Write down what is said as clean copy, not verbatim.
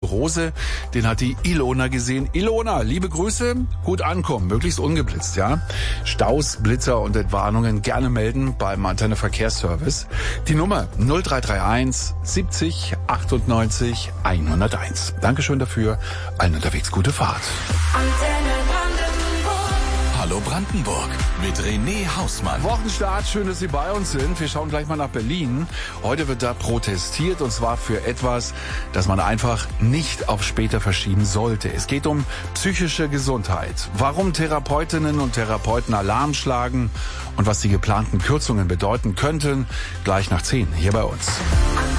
Rose. Den hat die Ilona gesehen. Ilona, liebe Grüße, gut ankommen, möglichst ungeblitzt, ja. Staus, Blitzer und Entwarnungen gerne melden beim Antenne Verkehrsservice. Die Nummer 0331 70 98 101. Dankeschön dafür. Allen unterwegs gute Fahrt. Hallo Brandenburg mit René Hausmann. Wochenstart, schön, dass Sie bei uns sind. Wir schauen gleich mal nach Berlin. Heute wird da protestiert und zwar für etwas, das man einfach nicht auf später verschieben sollte. Es geht um psychische Gesundheit. Warum Therapeutinnen und Therapeuten Alarm schlagen und was die geplanten Kürzungen bedeuten könnten, gleich nach 10 hier bei uns.